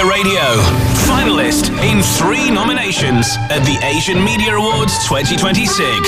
Media Radio. Finalist in 3 nominations at the Asian Media Awards 2026.